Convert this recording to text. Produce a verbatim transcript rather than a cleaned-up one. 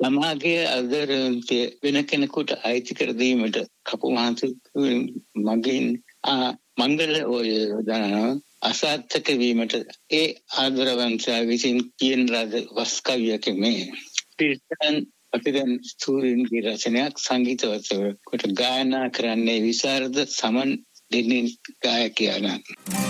සමාගයේ අදරන්තය වෙන කෙනෙකුට අයිති කර දීමට කපු මහන්සි මගින් මංගල ඔය දානවා අසාර්ථක වීමට ඒ ආදරවන්තයා විසින් කියන ලද වස්කවියක මේ පිරිතන් අපි දැන් ස්තුරින්ගේ රචනයක් සංගීතවත්ව කොට ගායනා කරන්නේ විශාරද සමන් දෙන්නේ ගායකයා නම්